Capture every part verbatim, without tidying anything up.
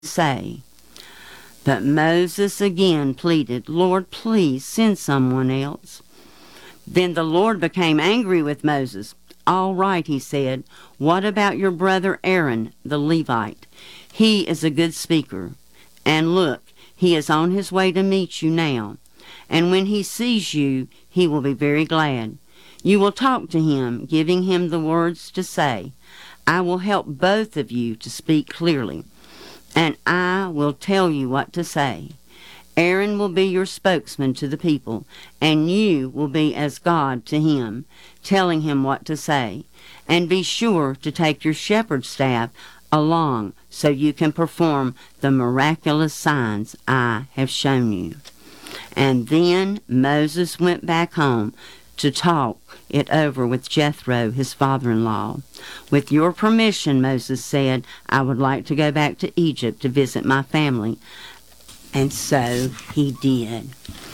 say. But Moses again pleaded, Lord, please send someone else. Then the Lord became angry with Moses. All right, he said, what about your brother Aaron, the Levite? He is a good speaker. And look, he is on his way to meet you now. And when he sees you, he will be very glad. You will talk to him, giving him the words to say. I will help both of you to speak clearly, and I will tell you what to say. Aaron will be your spokesman to the people, and you will be as God to him, telling him what to say. And be sure to take your shepherd's staff along so you can perform the miraculous signs I have shown you. And then Moses went back home to talk it over with Jethro, his father-in-law. With your permission, Moses said, I would like to go back to Egypt to visit my family. And so he did.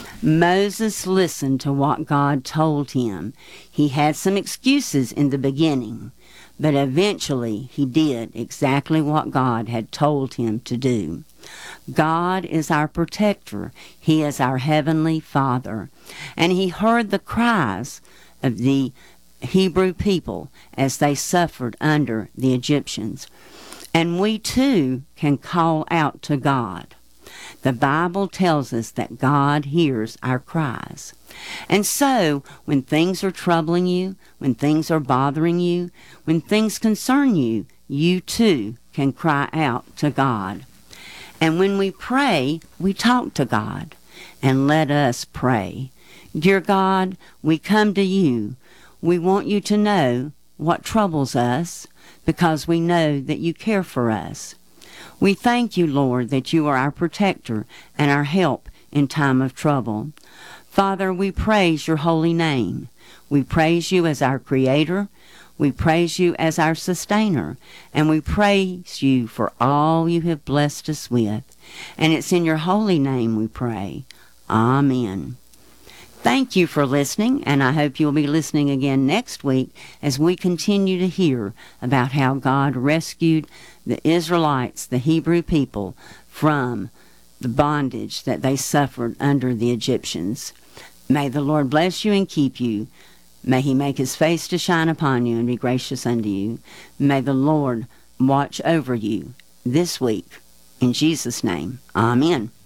Moses listened to what God told him. He had some excuses in the beginning, but eventually he did exactly what God had told him to do. God is our protector. He is our heavenly Father. And he heard the cries of the Hebrew people as they suffered under the Egyptians. And we too can call out to God. The Bible tells us that God hears our cries. And so, when things are troubling you, when things are bothering you, when things concern you, you too can cry out to God. And when we pray, we talk to God. And let us pray. Dear God, we come to you. We want you to know what troubles us because we know that you care for us. We thank you, Lord, that you are our protector and our help in time of trouble. Father, we praise your holy name. We praise you as our Creator. We praise you as our Sustainer. And we praise you for all you have blessed us with. And it's in your holy name we pray. Amen. Thank you for listening, and I hope you'll be listening again next week as we continue to hear about how God rescued the Israelites, the Hebrew people, from the bondage that they suffered under the Egyptians. May the Lord bless you and keep you. May he make his face to shine upon you and be gracious unto you. May the Lord watch over you this week. In Jesus' name, amen.